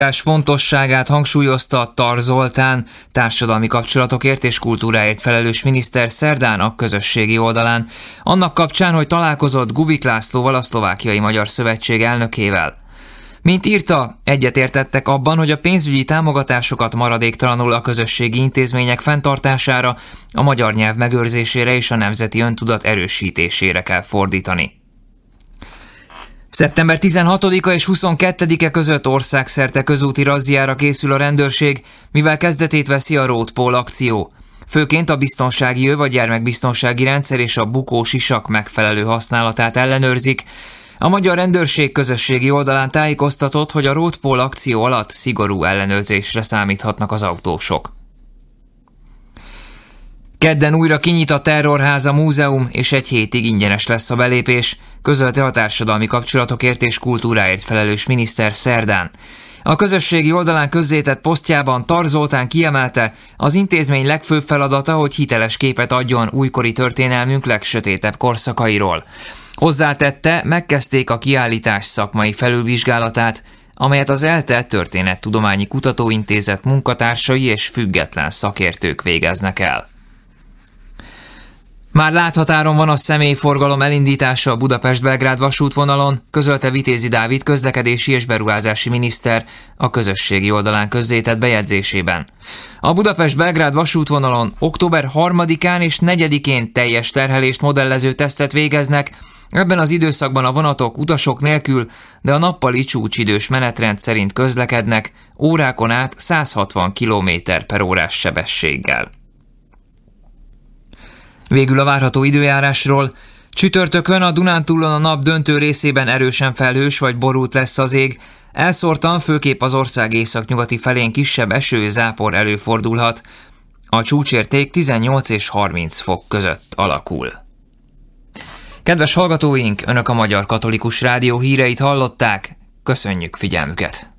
Fontosságát hangsúlyozta Tar Zoltán, társadalmi kapcsolatokért és kultúráért felelős miniszter szerdán a közösségi oldalán, annak kapcsán, hogy találkozott Gubik Lászlóval, a Szlovákiai Magyar Szövetség elnökével. Mint írta, egyetértettek abban, hogy a pénzügyi támogatásokat maradéktalanul a közösségi intézmények fenntartására, a magyar nyelv megőrzésére és a nemzeti öntudat erősítésére kell fordítani. Szeptember 16-a és 22-e között országszerte közúti razziára készül a rendőrség, mivel kezdetét veszi a Road Pól akció. Főként a biztonsági öv, a gyermekbiztonsági rendszer és a bukósisak megfelelő használatát ellenőrzik. A magyar rendőrség közösségi oldalán tájékoztatott, hogy a Road Pól akció alatt szigorú ellenőrzésre számíthatnak az autósok. Kedden újra kinyit a Terrorháza Múzeum, és egy hétig ingyenes lesz a belépés, közölte a társadalmi kapcsolatokért és kultúráért felelős miniszter szerdán. A közösségi oldalán közzétett posztjában Tar Zoltán kiemelte, az intézmény legfőbb feladata, hogy hiteles képet adjon újkori történelmünk legsötétebb korszakairól. Hozzátette, megkezdték a kiállítás szakmai felülvizsgálatát, amelyet az ELTE Történettudományi Kutatóintézet munkatársai és független szakértők végeznek el. Már láthatáron van a személyforgalom elindítása a Budapest-Belgrád vasútvonalon, közölte Vitézi Dávid közlekedési és beruházási miniszter a közösségi oldalán közzétett bejegyzésében. A Budapest-Belgrád vasútvonalon október 3-án és 4-én teljes terhelést modellező tesztet végeznek, ebben az időszakban a vonatok utasok nélkül, de a nappali csúcsidős menetrend szerint közlekednek, órákon át 160 km/órás sebességgel. Végül a várható időjárásról. Csütörtökön a Dunántúlon a nap döntő részében erősen felhős vagy borult lesz az ég. Elszórtan főképp az ország északnyugati felén kisebb eső, zápor előfordulhat. A csúcsérték 18 és 30 fok között alakul. Kedves hallgatóink, Önök a Magyar Katolikus Rádió híreit hallották. Köszönjük figyelmüket!